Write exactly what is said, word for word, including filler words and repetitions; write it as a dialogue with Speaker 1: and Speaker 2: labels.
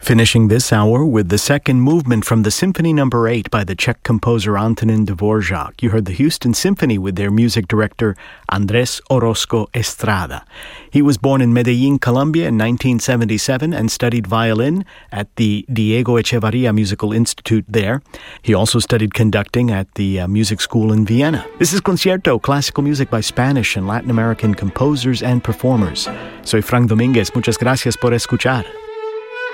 Speaker 1: Finishing this hour with the second movement from the Symphony Number eight by the Czech composer Antonin Dvorak. You heard the Houston Symphony with their music director Andrés Orozco Estrada. He was born in Medellin, Colombia in nineteen seventy-seven and studied violin at the Diego Echevarria Musical Institute there. He also studied conducting at the uh, music school in Vienna. This is Concierto, classical music by Spanish and Latin American composers and performers. Soy Frank Domínguez. Muchas gracias por escuchar.